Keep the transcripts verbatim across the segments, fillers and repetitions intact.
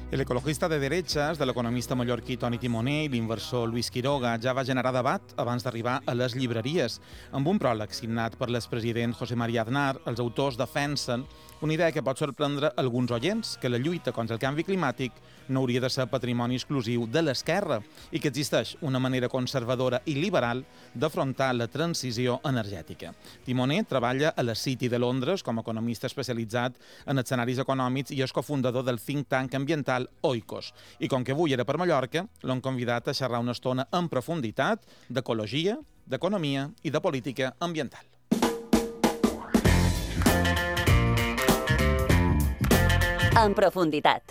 El ecologista de derechas de l'economista mallorquí Toni Timoner i l'inversor Luis Quiroga ja va generar debat abans d'arribar a les llibreries. Amb un pròleg signat per l'expresident José María Aznar, els autors defensen una idea que pot sorprendre alguns oients, que la lluita contra el canvi climàtic no hauria de ser patrimoni exclusiu de l'esquerra i que existeix una manera conservadora i liberal d'afrontar la transició energètica. Timoner treballa a la City de Londres com a economista especialitzat en escenaris econòmics i és cofundador del think tank ambiental Oikos. I com que avui era per Mallorca, l'han convidat a xerrar una estona en profunditat d'ecologia, d'economia i de política ambiental. En profunditat.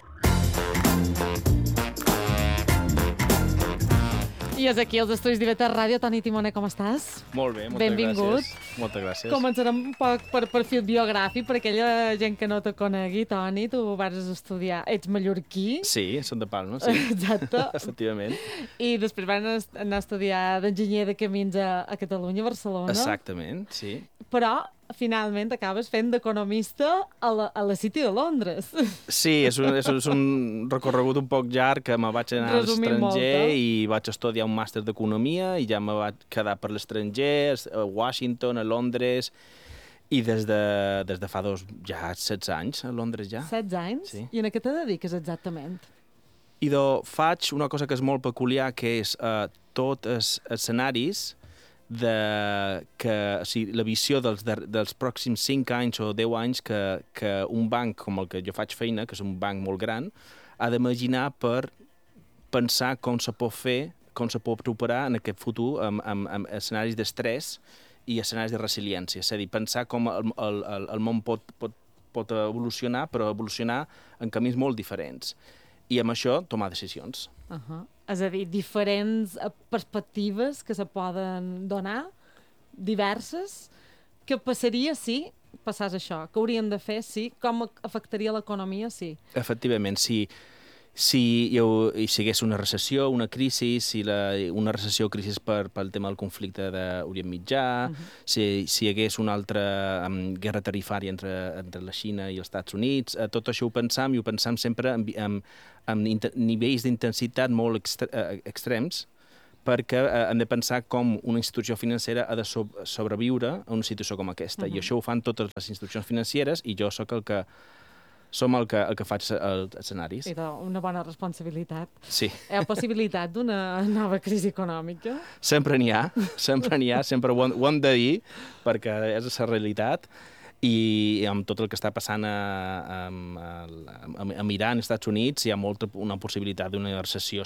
I és aquí, als estudis d'I V T Ràdio. Toni Timoner, com estàs? Molt bé, moltes Benvingut. gràcies. Moltes gràcies. Començarem un poc per perfil biogràfic, per aquella gent que no te conegui. Toni, tu vas estudiar... Ets mallorquí? Sí, som de Palma, sí. Exacte. Efectivament. I després vas anar a estudiar d'enginyer de camins a, a Catalunya, a Barcelona. Exactament, sí. Però finalment acabes fent d'economista a, la, a la City de Londres. Sí, és un, és un, és un recorregut un poc llarg que me vaig anar a l'estranger i vaig estudiar un màster d'economia i ja me vaig quedar per l'estranger, a Washington, a Londres, i des de, des de fa dos, ja setze anys a Londres ja. setze anys? Sí. I en què te dediques exactament? I do, faig una cosa que és molt peculiar, que és uh, tots els escenaris de que, o sigui, la visió dels, dels pròxims cinc anys o deu anys que, que un banc com el que jo faig feina, que és un banc molt gran, ha d'imaginar per pensar com se pot fer, com se pot operar en aquest futur amb, amb, amb escenaris d'estrès i escenaris de resiliència. És a dir, pensar com el, el, el món pot, pot, pot evolucionar, però evolucionar en camins molt diferents. I amb això tomar decisions. Uh -huh. És a dir, diferents perspectives que se poden donar, diverses. Què passaria si passés això? Què hauríem de fer si? Com afectaria l'economia si? Efectivament, si, si hi, hi sigués una recessió, una crisi, si la, una recessió o crisi per, pel tema del conflicte d'Orient Mitjà, uh -huh. si, si hi hagués una altra um, guerra tarifària entre, entre la Xina i els Estats Units, uh, tot això ho pensam i ho pensam sempre en, en, en nivells d'intensitat molt extre, uh, extrems, perquè uh, hem de pensar com una institució financera ha de so sobreviure a una situació com aquesta. Uh -huh. I això ho fan totes les institucions financeres i jo sóc el que som el que, el que faig els escenaris. I una bona responsabilitat. Sí. Hi ha possibilitat d'una nova crisi econòmica? Sempre n'hi ha, sempre n'hi ha, sempre ho, ho hem de dir, perquè és la realitat. I amb tot el que està passant a, a, a, a Iran, als Estats Units, hi ha molta, una possibilitat d'una recessió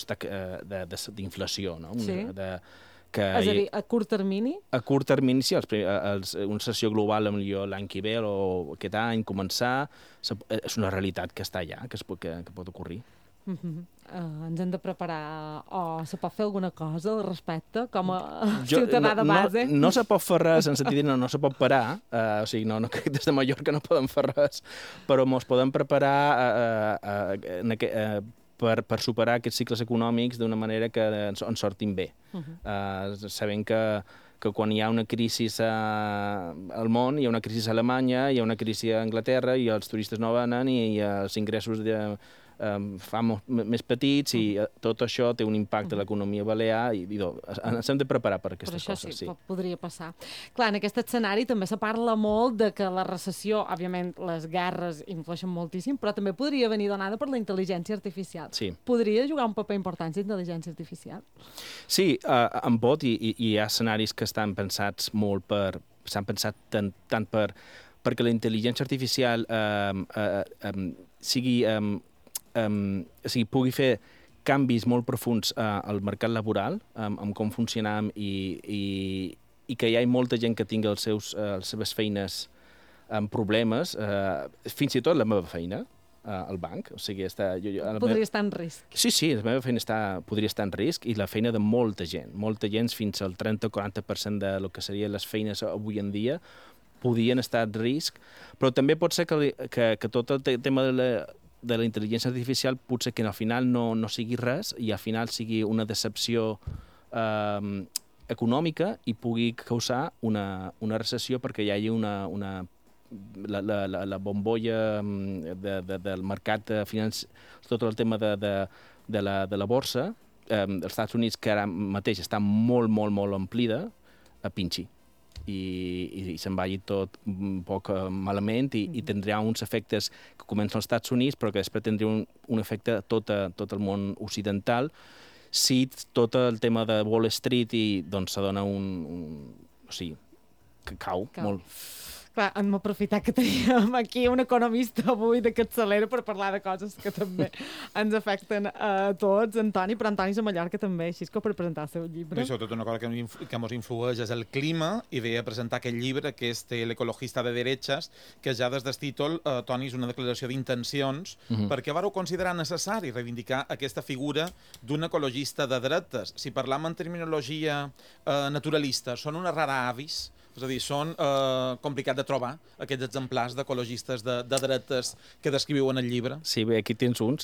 d'inflació, no? Sí. De, que, és a dir, a curt termini? A curt termini, sí. Els, els, una recessió global, potser l'any que ve o aquest any, començar, és una realitat que està allà, que, es pot, que, que pot ocorrir. Uh -huh. uh, ens hem de preparar o se pot fer alguna cosa al respecte com a jo, ciutadà de base? No, no se pot fer res, en sentit no, no se pot parar, uh, o sigui, no, no crec que des de Mallorca no podem fer res, però ens podem preparar uh, uh, en aquest, uh, per, per superar aquests cicles econòmics d'una manera que ens, ens sortim bé. Uh -huh. uh, sabent que que quan hi ha una crisi a, al món, hi ha una crisi a Alemanya, hi ha una crisi a Anglaterra, i els turistes no venen, i, i els ingressos de, um, fan més petits, i uh, tot això té un impacte a l'economia balear, i, i do, ens hem de preparar per aquestes per això coses. Sí, sí, podria passar. Clar, en aquest escenari també se parla molt de que la recessió, òbviament, les guerres influeixen moltíssim, però també podria venir donada per la intel·ligència artificial. Sí. Podria jugar un paper important la intel·ligència artificial? Sí, uh, en pot, i, i hi ha escenaris que estan pensats molt per... s'han pensat tant, tant per perquè la intel·ligència artificial um, uh, um, sigui... Um, um, o sigui, pugui fer canvis molt profuns uh, al mercat laboral, um, amb com funcionam, i, i, i que hi ha molta gent que tingui els seus, uh, les seves feines amb problemes, uh, fins i tot la meva feina, Uh, al banc, o sigui, està... Jo, jo, podria meva... estar en risc. Sí, sí, la meva feina està, podria estar en risc, i la feina de molta gent, molta gent, fins al trenta o quaranta per cent de lo que serien les feines avui en dia, podien estar en risc, però també pot ser que, que, que tot el tema de la, de la intel·ligència artificial potser que al final no, no sigui res, i al final sigui una decepció eh, econòmica i pugui causar una, una recessió perquè hi hagi una, una la, la, la, la bombolla de, de, del mercat financer, tot el tema de, de, de, la, de la borsa, eh, els Estats Units, que ara mateix està molt, molt, molt omplida, a pinxi. I, i, i se'n vagi tot un poc malament i, i tindrà uns efectes que comencen als Estats Units però que després tindrà un, un efecte a tot, a tot el món occidental si tot el tema de Wall Street i doncs s'adona un, un... o sigui, que cau, cau. molt. Clar, hem aprofitat que teníem aquí un economista avui de capçalera per parlar de coses que també ens afecten a tots, Antoni, però Antoni és a Mallorca també, així que per presentar el seu llibre. I sobretot una cosa que, que ens influeix és el clima i ve a presentar aquest llibre que és El ecologista de derechas, que ja des del títol, eh, Toni, és una declaració d'intencions, uh-huh. perquè vareu considerar necessari reivindicar aquesta figura d'un ecologista de dretes. Si parlam en terminologia eh, naturalista, són una rara avis. És a dir, són eh, complicat de trobar aquests exemplars d'ecologistes de, de dretes que descriviu en el llibre. Sí, bé, aquí tens uns.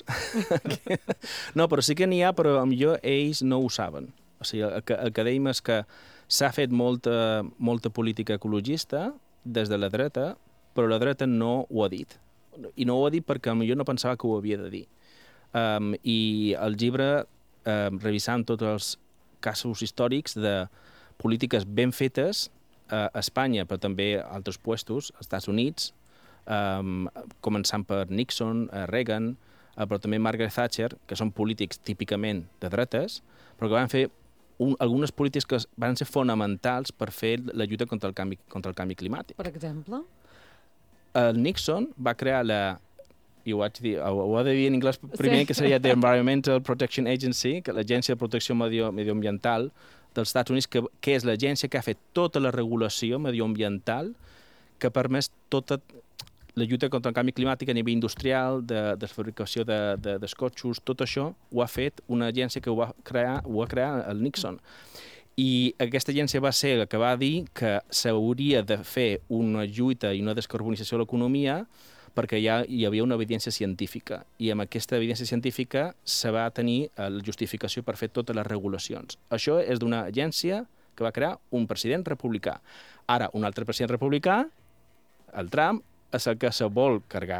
No, però sí que n'hi ha, però potser ells no ho saben. O sigui, el que, el que dèiem és que s'ha fet molta, molta política ecologista des de la dreta, però la dreta no ho ha dit. I no ho ha dit perquè potser no pensava que ho havia de dir. Um, I el llibre, um, revisant tots els casos històrics de polítiques ben fetes a Espanya, però també a altres puestos, als Estats Units, um, començant per Nixon, Reagan, uh, però també Margaret Thatcher, que són polítics típicament de dretes, però que van fer un, algunes polítiques que van ser fonamentals per fer la lluita contra el canvi, contra el canvi climàtic. Per exemple? El Nixon va crear la... i ho, haig dir, ho ha de dir en anglès primer, sí. que seria The Environmental Protection Agency, que l'Agència de Protecció Medio, Medioambiental dels Estats Units, que, que és l'agència que ha fet tota la regulació medioambiental que ha permès tota la lluita contra el canvi climàtic a nivell industrial, de, de fabricació de, de, d'escotxos, tot això ho ha fet una agència que ho va crear, ho va crear el Nixon. I aquesta agència va ser la que va dir que s'hauria de fer una lluita i una descarbonització de l'economia perquè ja hi havia una evidència científica i amb aquesta evidència científica se va tenir la justificació per fer totes les regulacions. Això és d'una agència que va crear un president republicà. Ara, un altre president republicà, el Trump, és el que se vol carregar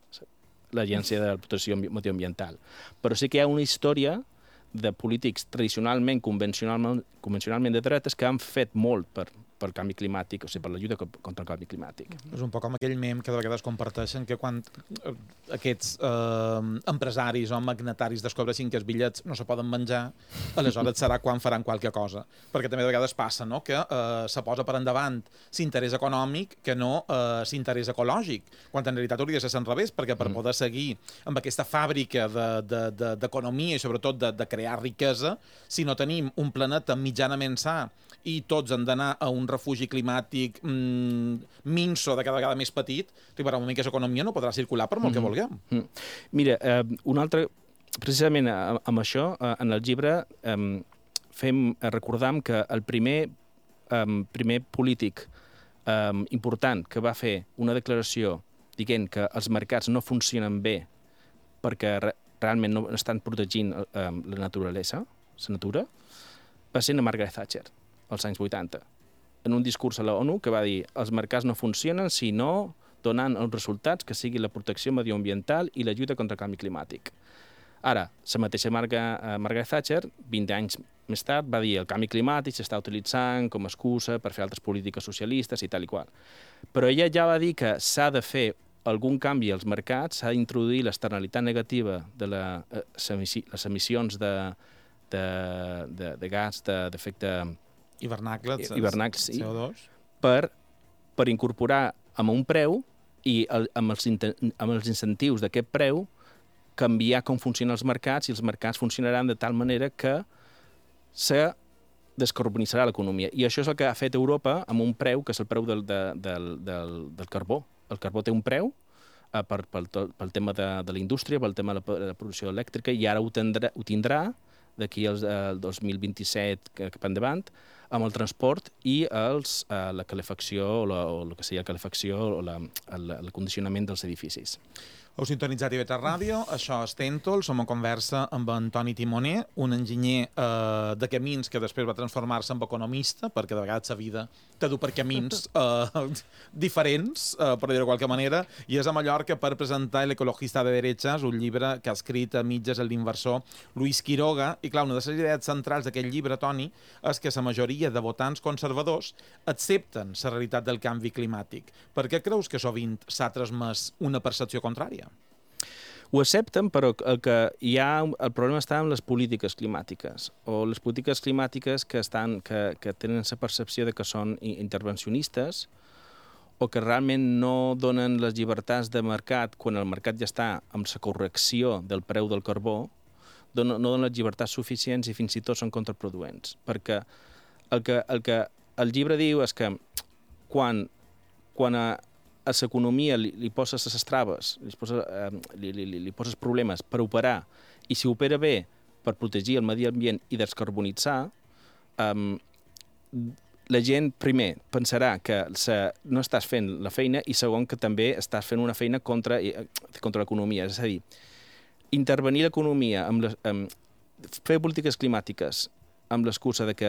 l'Agència de Protecció Medioambiental. Però sí que hi ha una història de polítics tradicionalment, convencionalment, convencionalment de dretes que han fet molt per pel canvi climàtic, o sigui, per la lluita contra el canvi climàtic. És un poc com aquell mem que de vegades comparteixen que quan aquests eh, empresaris o magnataris descobreixin que els bitllets no se poden menjar, aleshores serà quan faran qualque cosa. Perquè també de vegades passa, no?, que eh, se posa per endavant l'interès econòmic que no eh, l'interès ecològic, quan en realitat hauria de ser al revés, perquè per mm. poder seguir amb aquesta fàbrica d'economia de, de, de, i sobretot de, de crear riquesa, si no tenim un planeta mitjanament sa i tots han d'anar a un refugi climàtic mmm, minso de cada vegada més petit, arribarà un moment que aquesta economia no podrà circular per molt mm-hmm. que vulguem. Mm. Mira, eh, un altre, precisament amb això, eh, en el llibre eh, fem, recordam que el primer, eh, primer polític eh, important que va fer una declaració dient que els mercats no funcionen bé perquè re realment no estan protegint eh, la naturalesa, la natura, va ser la Margaret Thatcher, als anys vuitanta, en un discurs a la ONU que va dir els mercats no funcionen si no donen els resultats que sigui la protecció medioambiental i la lluita contra el canvi climàtic. Ara, la mateixa Marga, Margaret Thatcher, vint anys més tard, va dir el canvi climàtic s'està utilitzant com a excusa per fer altres polítiques socialistes i tal i qual. Però ella ja va dir que s'ha de fer algun canvi als mercats, s'ha d'introduir l'externalitat negativa de la, eh, les emissions de, de, de, de gas d'efecte hivernacle, hivernacle sí, C O dos, per, per incorporar amb un preu i el, amb, els, amb els incentius d'aquest preu canviar com funcionen els mercats i els mercats funcionaran de tal manera que se descarbonitzarà l'economia. I això és el que ha fet Europa amb un preu que és el preu del, de, del, del, del carbó. El carbó té un preu eh, per, pel, pel tema de, de la indústria, pel tema de la, de la producció elèctrica, i ara ho tindrà, ho tindrà d'aquí al dos mil vint-i-set cap endavant, amb el transport i els, uh, la calefacció, o, la, o el que seria la calefacció, o la, el, el condicionament dels edificis. Heu sintonitzat I V tres Ràdio, això és Tèntol, som en conversa amb en Toni Timoner, un enginyer eh, de camins que després va transformar-se en economista, perquè de vegades la vida t'ha dut per camins eh, diferents, eh, per dir-ho de qualque manera, i és a Mallorca per presentar L'Ecologista de Derechas, un llibre que ha escrit a mitges l'inversor Luis Quiroga, i clar, una de les idees centrals d'aquest llibre, Toni, és que la majoria de votants conservadors accepten la realitat del canvi climàtic. Per què creus que sovint s'ha transmès una percepció contrària? Ho accepten, però el, que hi ha, el problema està en les polítiques climàtiques, o les polítiques climàtiques que, estan, que, que tenen la percepció de que són intervencionistes o que realment no donen les llibertats de mercat quan el mercat ja està amb la correcció del preu del carbó, no, no donen les llibertats suficients i fins i tot són contraproduents. Perquè el que el, que el llibre diu és que quan, quan a, a l'economia li, li poses les traves, li poses, eh, li, li, li poses problemes per operar, i si opera bé per protegir el medi ambient i descarbonitzar, eh, la gent, primer, pensarà que se, no estàs fent la feina i segon, que també estàs fent una feina contra, contra l'economia. És a dir, intervenir l'economia, amb les, amb, fer polítiques climàtiques amb l'excusa de que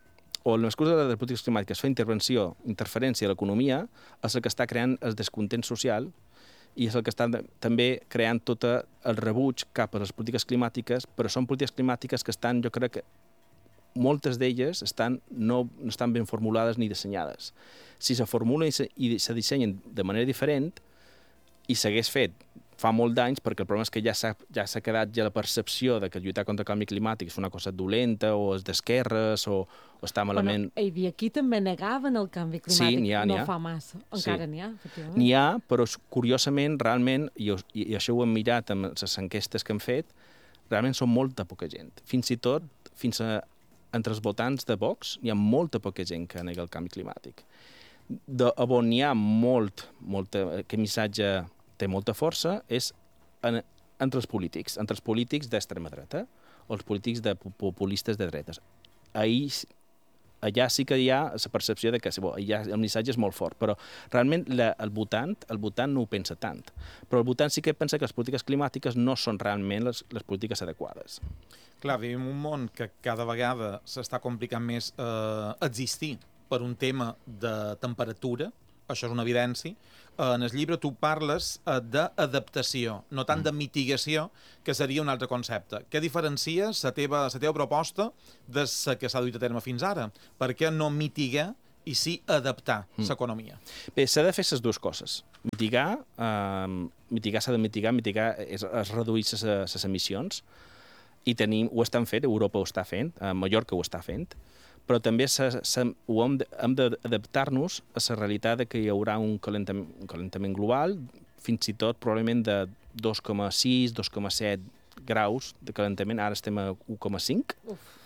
o l'excusa de les polítiques climàtiques fer intervenció, interferència a l'economia, és el que està creant el descontent social i és el que està també creant tot el rebuig cap a les polítiques climàtiques, però són polítiques climàtiques que estan, jo crec que moltes d'elles estan, no, no estan ben formulades ni dissenyades. Si se formulen i se, i se dissenyen de manera diferent i s'hagués fet fa molt d'anys, perquè el problema és que ja s'ha ja s'ha quedat ja la percepció de que lluitar contra el canvi climàtic és una cosa dolenta o és d'esquerres o, o està malament... Bueno, i aquí també negaven el canvi climàtic, sí, n'hi ha, n'hi ha. No fa massa, encara sí. n'hi ha, efectivament. N'hi ha, però curiosament, realment, i, i, i això ho hem mirat amb les enquestes que hem fet, realment són molta poca gent. Fins i tot, fins a, entre els votants de Vox, hi ha molta poca gent que nega el canvi climàtic. De, on hi ha molt, molta, aquest missatge té molta força, és en, entre els polítics, entre els polítics d'extrema dreta o els polítics de populistes de dretes. Ahir, allà sí que hi ha la percepció de que bo, allà el missatge és molt fort, però realment la, el votant el votant no ho pensa tant. Però el votant sí que pensa que les polítiques climàtiques no són realment les, les polítiques adequades. Clar, vivim un món que cada vegada s'està complicant més eh, existir per un tema de temperatura, això és una evidència. En el llibre tu parles eh, d'adaptació, no tant de mitigació, que seria un altre concepte. Què diferencia la teva, la teva proposta de la que s'ha duit a terme fins ara? Per què no mitigar i sí adaptar l'economia? Bé, s'ha de fer les dues coses. Mitigar, eh, mitigar s'ha de mitigar, mitigar és, és reduir les emissions, i tenim, ho estan fent, Europa ho està fent, a Mallorca ho està fent, però també se, se, ho hem, hem d'adaptar-nos a la realitat de que hi haurà un calentament, un calentament global, fins i tot probablement de dos coma sis, dos coma set graus de calentament, ara estem a u coma cinc.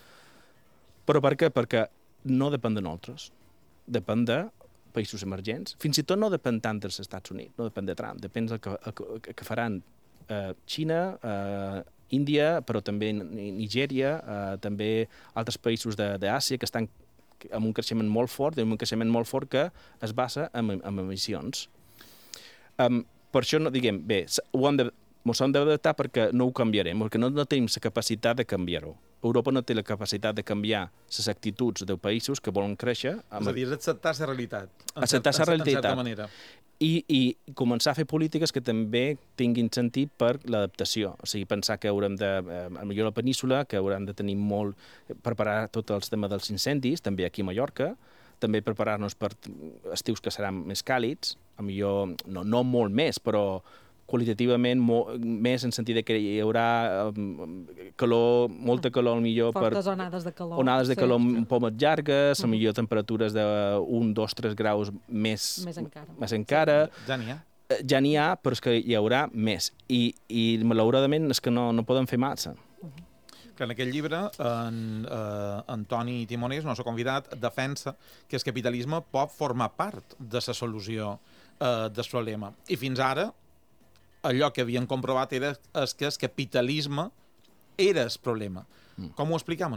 Però per què? Perquè no depèn de nosaltres, depèn de països emergents, fins i tot no depèn tant dels Estats Units, no depèn de Trump, depèn del que, que, que faran eh, Xina, eh, Índia, però també Nigèria, eh, també altres països d'Àsia que estan amb un creixement molt fort, amb un creixement molt fort que es basa en, en emissions. Um, per això, no, diguem, bé, ho hem de, mos hem d'adaptar perquè no ho canviarem, perquè no, no tenim la capacitat de canviar-ho. Europa no té la capacitat de canviar les actituds de països que volen créixer. Amb... És a dir, és acceptar la realitat. Acceptar la realitat. En certa manera. I, i començar a fer polítiques que també tinguin sentit per l'adaptació. O sigui, pensar que haurem de, eh, millor la península, que haurem de tenir molt, preparar tot el tema dels incendis, també aquí a Mallorca, també preparar-nos per estius que seran més càlids, a millor, no, no molt més, però qualitativament molt, més en sentit que hi haurà um, calor, molta calor, millor Fortes per... onades de calor. Onades de sí. calor un poc més llargues, mm. millor temperatures de un, dos, tres graus més... Més encara. Més encara. Ja n'hi ha. Ja n'hi ha, però és que hi haurà més. I, i malauradament és que no, no poden fer massa. Uh-huh. Que en aquest llibre, en, eh, en Toni Timoner, el nostre convidat, defensa que el capitalisme pot formar part de la solució eh, del problema. I fins ara, allò que havien comprovat era és que el capitalisme era el problema. Mm. Com ho explicam, això?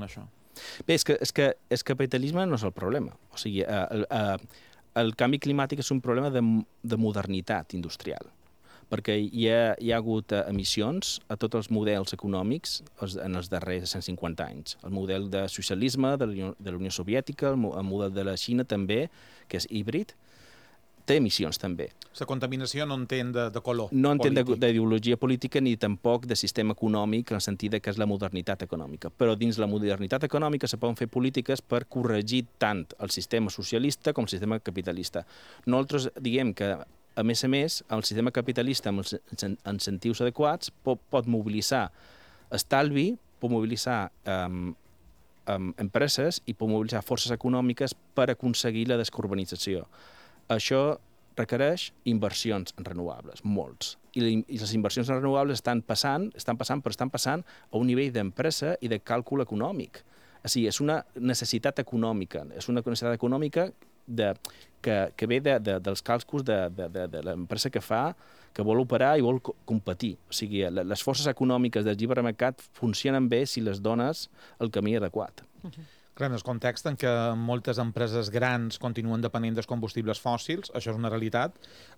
Bé, és que, és que el capitalisme no és el problema. O sigui, eh, el, eh, el canvi climàtic és un problema de, de modernitat industrial, perquè hi ha, hi ha hagut emissions a tots els models econòmics en els darrers cent cinquanta anys. El model de socialisme de la Unió Soviètica, el model de la Xina també, que és híbrid, té emissions també. La contaminació no entén de, de color No entén polític. d'ideologia política ni tampoc de sistema econòmic en el sentit que és la modernitat econòmica. Però dins la modernitat econòmica se poden fer polítiques per corregir tant el sistema socialista com el sistema capitalista. Nosaltres diem que, a més a més, el sistema capitalista amb els incentius adequats pot, pot mobilitzar estalvi, pot mobilitzar um, um, empreses i pot mobilitzar forces econòmiques per aconseguir la descarbonització. Això requereix inversions en renovables, molts. I, i les inversions en renovables estan passant, estan passant, però estan passant a un nivell d'empresa i de càlcul econòmic. O sigui, és una necessitat econòmica, és una necessitat econòmica de, que, que ve de, de, dels càlculs de, de, de, de l'empresa que fa, que vol operar i vol competir. O sigui, les forces econòmiques del lliure mercat funcionen bé si les dones el camí adequat. Uh-huh. Clar, en el context en què moltes empreses grans continuen depenent dels combustibles fòssils, això és una realitat,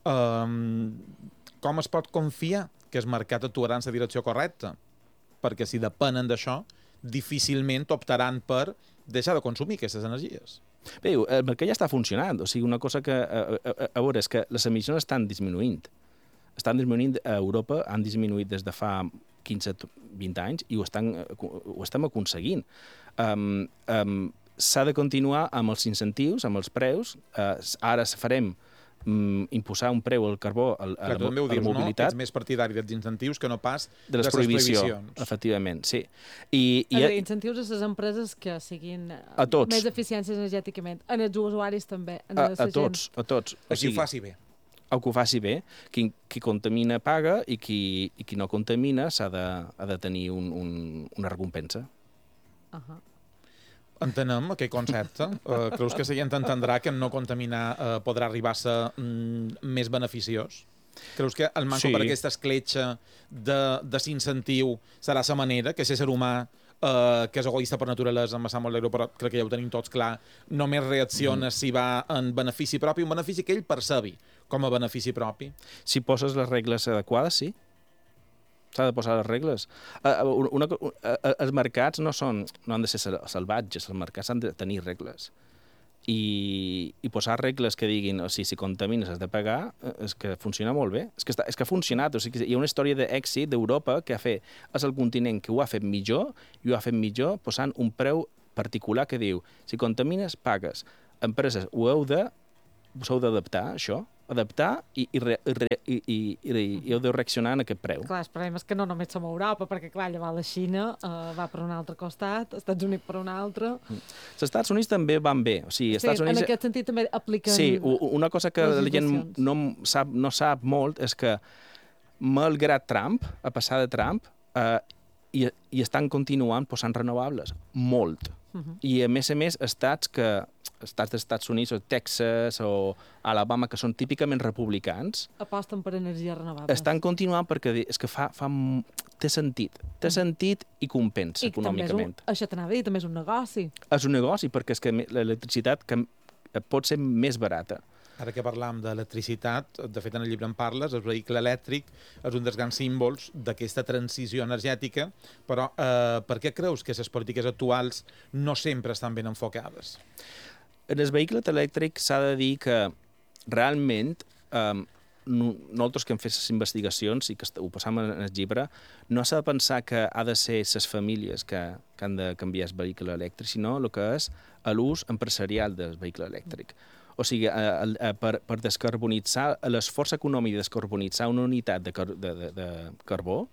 um, com es pot confiar que el mercat actuarà en la direcció correcta? Perquè si depenen d'això, difícilment optaran per deixar de consumir aquestes energies. Bé, el mercat ja està funcionant. O sigui, una cosa que... A, a, a veure, és que les emissions estan disminuint. Estan disminuint a Europa, han disminuït des de fa quinze a vint anys i ho, estan, ho estem aconseguint. Um, um, s'ha de continuar amb els incentius, amb els preus. Uh, ara farem um, imposar un preu al carbó a, a, Clar, la, a la dius, mobilitat. No? Ets més partidari dels incentius que no pas de les prohibicions. Efectivament, sí. I, i, a incentius a les empreses que siguin a tots. Més eficients energèticament. En els usuaris també. En a, a tots, a tots. O sigui, ho faci bé. El que ho faci bé, qui, qui contamina paga i qui, i qui no contamina s'ha de, ha de tenir un, un, una recompensa. Uh -huh. Entenem aquest concepte. Uh, creus que la gent entendrà que no contaminar uh, podrà arribar a ser mm, més beneficiós? Creus que el manco sí. per aquesta escletxa de, de l'incentiu serà la manera que ser humà Uh, que és egoista per naturalesa, em sap molt greu, però crec que ja ho tenim tots clar, només reacciona mm. si va en benefici propi, un benefici que ell percebi com a benefici propi. Si poses les regles adequades, sí. S'ha de posar les regles. Uh, una, uh, els mercats no, són, no han de ser salvatges, els mercats han de tenir regles. I, i posar regles que diguin o sigui, si contamines has de pagar, és que funciona molt bé. És que, està, és que ha funcionat. O sigui, hi ha una història d'èxit d'Europa que ha fet, és el continent que ho ha fet millor i ho ha fet millor posant un preu particular que diu si contamines, pagues. Empreses, ho heu de, us heu d'adaptar, això, adaptar i, i, re, i, i, i, i heu de reaccionar en aquest preu. Clar, el problema és que no només som a Europa, perquè clar, llavors la Xina uh, va per un altre costat, els Estats Units per un altre. Els Estats Units també van bé. O sigui, sí, Estats Units... en aquest sentit també apliquen... Sí, una cosa que la gent no sap, no sap molt és que, malgrat Trump, a passar de Trump, eh, i, i estan continuant posant renovables. Molt. Uh-huh. I, a més a més, estats que estats dels Estats Units, o Texas, o Alabama, que són típicament republicans... Aposten per energies renovables. Estan continuant perquè és que fa, fa, té sentit. Té sentit i compensa I econòmicament. Un, això t'anava a dir, també és un negoci. És un negoci, perquè és que l'electricitat pot ser més barata. Ara que parlam d'electricitat, de fet en el llibre en parles, el vehicle elèctric és un dels grans símbols d'aquesta transició energètica, però eh, per què creus que les polítiques actuals no sempre estan ben enfocades? En el vehicle elèctric s'ha de dir que realment eh, nosaltres que hem fet les investigacions i que ho passam en el llibre, no s'ha de pensar que ha de ser les famílies que, que han de canviar el vehicle elèctric, sinó el que és l'ús empresarial del vehicle elèctric. O sigui, eh, eh, per, per descarbonitzar, l'esforç econòmic de descarbonitzar una unitat de, car de, de, de carbó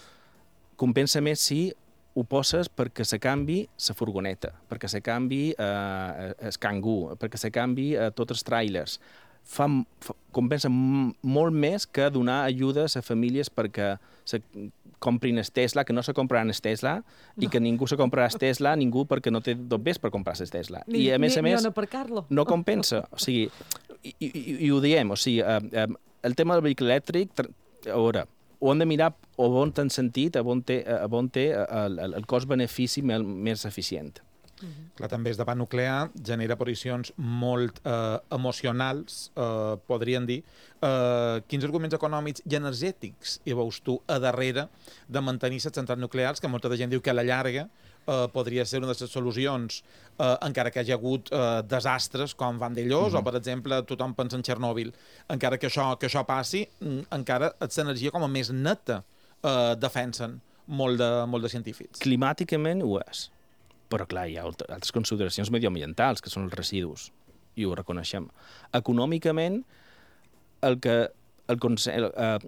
compensa més si ho poses perquè se canvi la furgoneta, perquè se canvi eh, el cangú, perquè se canvi eh, tots els tràilers. Fa, fa, compensa molt més que donar ajudes a famílies perquè se comprin el Tesla, que no se compraran el Tesla, no. I que ningú se comprarà el Tesla, ningú perquè no té dobbers per comprar el Tesla. Ni, I a més ni, a més, ni on aparcar-lo. No compensa. O sigui, i, i, i ho diem, o sigui, eh, eh, el tema del vehicle elèctric, a veure, ho hem de mirar on t'han sentit, on té, on té el, el cost-benefici més eficient. Uh-huh. Clar, també és debat nuclear, genera posicions molt eh, emocionals, eh, podríem dir. Eh, quins arguments econòmics i energètics hi veus tu a darrere de mantenir les centrals nuclears, que molta de gent diu que a la llarga eh, podria ser una de les solucions, eh, encara que hi hagi hagut eh, desastres com Vandellós, uh-huh. o, per exemple, tothom pensa en Txernòbil. Encara que això, que això passi, encara l'energia com a més neta eh, defensen molt de, molt de científics. Climàticament ho és. Però, clar, hi ha altres consideracions medioambientals, que són els residus, i ho reconeixem. Econòmicament, el que el, el,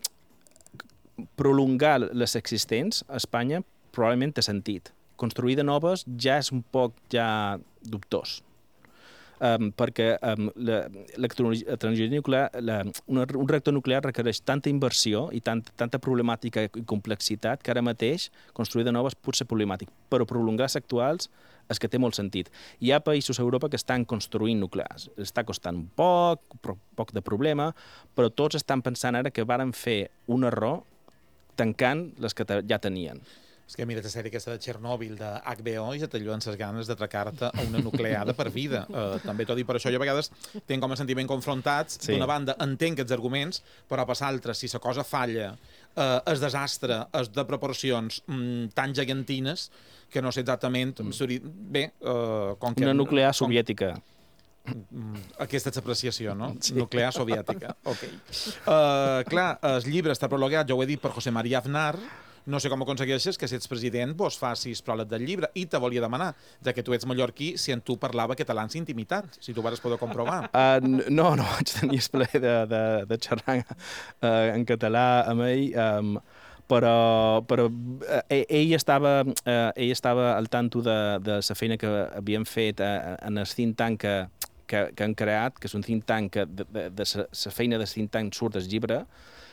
eh, prolongar les existents a Espanya probablement té sentit. Construir de noves ja és un poc ja dubtós. Um, perquè um, la, la, la tecnologia nuclear, la, una, un reactor nuclear requereix tanta inversió i tant, tanta problemàtica i complexitat que ara mateix construir de noves pot ser problemàtic, però prolongar les actuals és que té molt sentit. Hi ha països a Europa que estan construint nuclears. Està costant poc, però poc de problema, però tots estan pensant ara que varen fer un error tancant les que ja tenien. És que mira la sèrie aquesta de Txernòbil, de H B O, i ja te lloen les ganes d'atracar-te a una nucleada per vida. Uh, també tot i per això jo a vegades tinc com a sentiment confrontats. Sí. D'una banda, entenc aquests arguments, però per l'altra, si la cosa falla, uh, el desastre és de proporcions um, tan gegantines que no sé exactament... Mm. Bé, uh, com que... Una nuclear soviètica. Com... Aquesta és l'apreciació, no? Sí. Nuclear soviètica. Ok. Uh, clar, el llibre està prologat, ja ho he dit, per José María Aznar. No sé com aconsegueixes que si ets president vos facis pròleg del llibre. I te volia demanar, ja que tu ets mallorquí, si en tu parlava català en intimitat, si tu vas poder comprovar. Uh, no, no vaig tenir el plaer de, de, de xerrar uh, en català amb ell, um, però, però uh, ell, estava, uh, ell estava al tanto de, de la feina que havien fet uh, en el think tank que, que, que han creat, que és un think tank que de, de, de la feina del think tank surt el llibre.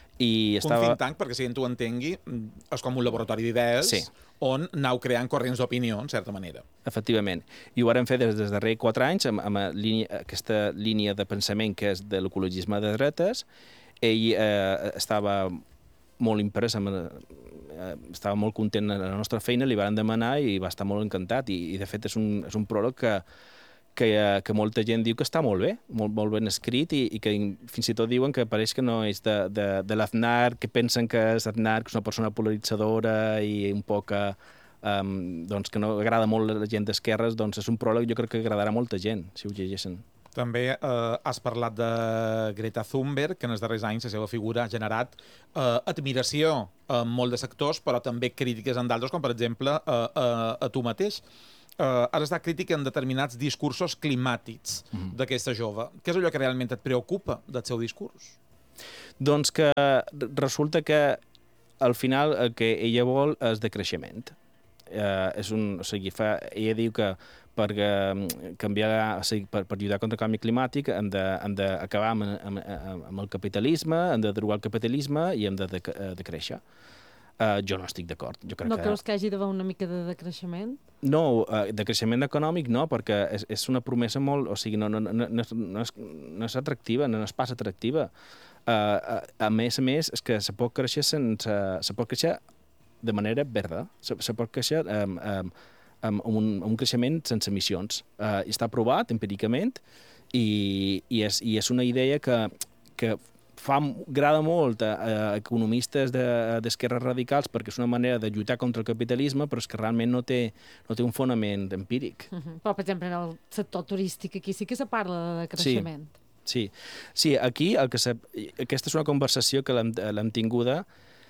I estava... Un think tank, perquè si tu entengui, és com un laboratori d'idees, sí, on anau creant corrents d'opinió, en certa manera. Efectivament. I ho vàrem fer des dels darrers quatre anys amb, amb línia, aquesta línia de pensament que és de l'ecologisme de dretes. Ell eh, estava molt imprès, amb, eh, estava molt content de la nostra feina, li van demanar i va estar molt encantat. I, i de fet, és un, és un pròleg que Que, que molta gent diu que està molt bé, molt, molt ben escrit, i, i que fins i tot diuen que pareix que no és de, de, de l'Aznar, que pensen que és Aznar, que és una persona polaritzadora i un poc que, um, doncs, que no agrada molt la gent d'esquerres, doncs és un pròleg jo crec que agradarà a molta gent, si ho llegeixen. També eh, has parlat de Greta Thunberg, que en els darrers anys la seva figura ha generat eh, admiració en molts de sectors, però també crítiques en d'altres, com per exemple eh, eh, a tu mateix. Uh, has estat crític en determinats discursos climàtics mm-hmm. d'aquesta jove. Què és allò que realment et preocupa del seu discurs? Doncs que resulta que al final el que ella vol és decreixement. Uh, és un, o sigui, fa, ella diu que per, uh, canviar, o sigui, per, per lluitar contra el canvi climàtic hem d'acabar amb, amb, amb el capitalisme, hem de derogar el capitalisme i hem de, de, de créixer. Uh, jo no estic d'acord. Jo crec no que... creus que hagi d'haver una mica de decreixement? No, uh, de creixement econòmic no, perquè és, és una promesa molt... O sigui, no, no, no, no, és, no, és, no és atractiva, no és pas atractiva. Uh, a, a més a més, és que se pot créixer sense... Se pot créixer de manera verda. Se, se pot créixer um, um, amb un, un creixement sense emissions. Uh, està provat empíricament i, i, és, i és una idea que, que fa, agrada molt a, a economistes d'esquerres de, radicals perquè és una manera de lluitar contra el capitalisme, però és que realment no té, no té un fonament empíric. Uh-huh. Però, per exemple, en el sector turístic aquí sí que se parla de creixement. Sí, sí. sí aquí el que se, aquesta és una conversació que l'hem tinguda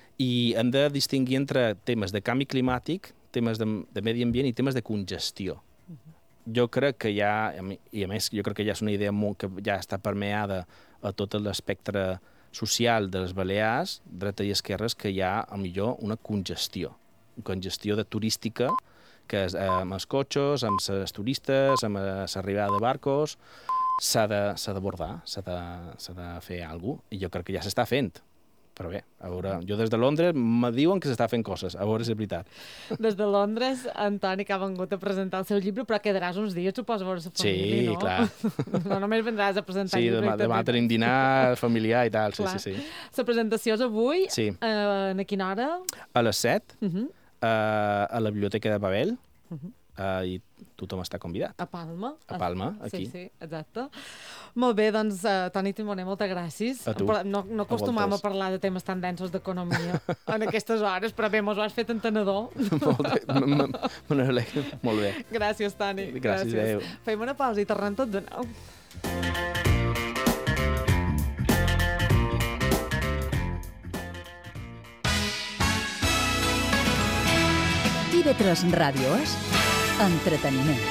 i hem de distingir entre temes de canvi climàtic, temes de, de medi ambient i temes de congestió. Uh-huh. Jo crec que hi ha, i a més jo crec que ja és una idea molt, que ja està permeada a tot l'espectre social de les Balears, dreta i esquerres, que hi ha, a millor, una congestió. Una congestió de turística, que és, eh, amb els cotxes, amb els turistes, amb l'arribada de barcos, s'ha d'abordar, s'ha de, s'ha de fer alguna cosa, i jo crec que ja s'està fent. Però bé, a veure, jo des de Londres me diuen que s'està fent coses, a veure si és veritat. Des de Londres, Antoni, que ha vengut a presentar el seu llibre, però quedaràs uns dies, suposo, a veure la família, sí, no? Sí, clar. No només vendràs a presentar sí, el llibre. Sí, demà, demà tenim dinar familiar i tal, sí, clar. sí, sí. La presentació és avui, sí. eh, a quina hora? A les set, uh-huh. eh, a la Biblioteca de Babel, uh-huh. uh, i tothom està convidat. A Palma. A Palma, aquí. Sí, sí, exacte. Molt bé, doncs, uh, Toni Timoner, moltes gràcies. A tu. No, no acostumam a, a parlar de temes tan densos d'economia en aquestes hores, però bé, mos ho has fet entenedor. Molt bé, me n'alegro. Molt bé. Gràcies, Toni. Gràcies, adéu. Fem una pausa i tornem tot de nou. I V tres Ràdio és entreteniment.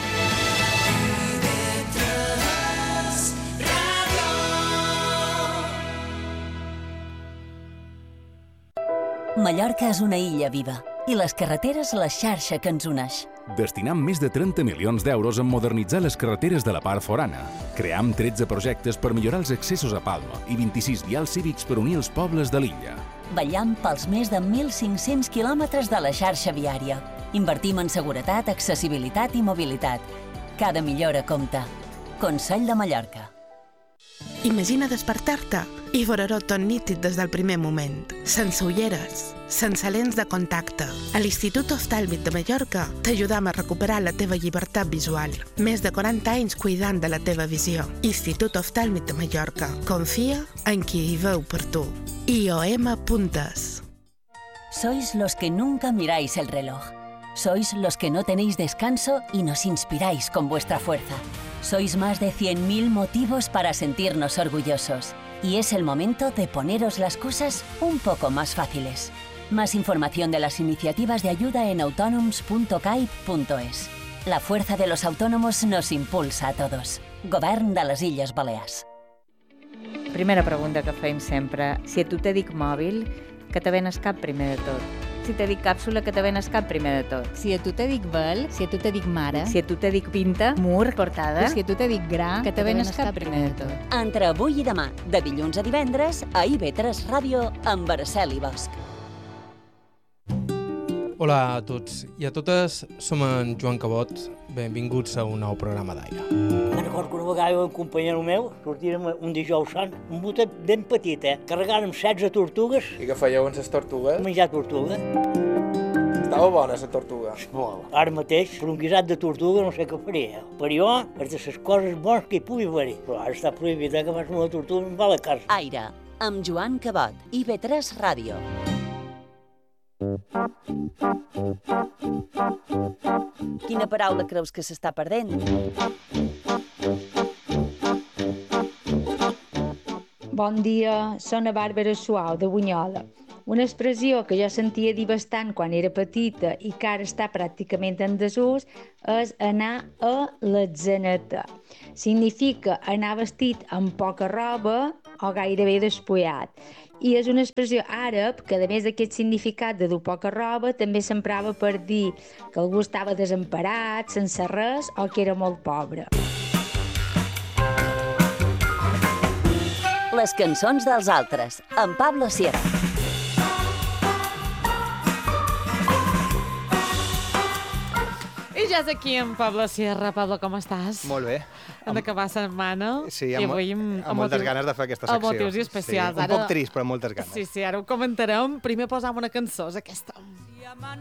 Mallorca és una illa viva i les carreteres la xarxa que ens uneix. Destinam més de trenta milions d'euros en modernitzar les carreteres de la part forana. Cream tretze projectes per millorar els accessos a Palma i vint-i-sis vials cívics per unir els pobles de l'illa. Vetllam pels més de mil cinc-cents quilòmetres de la xarxa viària. Invertim en seguretat, accessibilitat i mobilitat. Cada millora compta. Consell de Mallorca. Imagina despertar-te i veure-ho tot nítid des del primer moment. Sense ulleres, sense lents de contacte. A l'Institut Oftàlmic de Mallorca t'ajudam a recuperar la teva llibertat visual. Més de quaranta anys cuidant de la teva visió. Institut Oftàlmic de Mallorca. Confia en qui hi veu per tu. I O M Puntes. Sois los que nunca miráis el reloj. Sois los que no tenéis descanso y nos inspiráis con vuestra fuerza. Sois más de cien mil motivos para sentirnos orgullosos. Y es el momento de poneros las cosas un poco más fáciles. Más información de las iniciativas de ayuda en autonoms punto caib punto es. La fuerza de los autónomos nos impulsa a todos. Govern de les Illes Balears. Primera pregunta que fem sempre. Si a tu te dic mòbil, que te ven al cap primer de tot? Si te dic càpsula, que te ven al cap primer de tot? Si a tu te dic vel, si a tu te dic mare, Si a tu te dic pinta, mur, portada, si a tu te dic gra, que te ven al cap primer de tot? Entre avui i demà, de dilluns a divendres, a I V tres Ràdio, amb Araceli Bosch. Hola a tots i a totes, som en Joan Cabot, benvinguts a un nou programa d'Aire. Me'n recordo que una vegada un companyero meu sortírem un dijous sant, un botet ben petit, eh? Carregàrem setze tortugues. I què fèieu amb les tortugues? Menjar tortuga. Estava bona, la tortuga. Molt. Ara mateix, per un guisat de tortuga no sé què faria. Per jo, és de les coses bones que hi pugui haver-hi. Però ara està prohibit, eh, que fas una tortuga i em va a la casa. Aire, amb Joan Cabot, I V tres Ràdio. Quina paraula creus que s'està perdent? Bon dia, soc la Bàrbara Suau, de Bunyola. Una expressió que jo sentia dir bastant quan era petita i que ara està pràcticament en desús és anar a l'atzaneta. Significa anar vestit amb poca roba o gairebé despullat. I és una expressió àrab que, a més d'aquest significat de dur poca roba, també s'emprava per dir que algú estava desemparat, sense res o que era molt pobre. Les cançons dels altres, amb Pablo Sierra. I ja és aquí amb Pablo Sierra. Pablo, com estàs? Molt bé. Hem d'acabar la setmana. Sí, amb, i amb, amb moltes ganes de fer aquesta secció. Amb motius especials. Sí, un poc trist, però amb moltes ganes. Sí, sí, ara ho comentarem. Primer posam una cançó, és aquesta.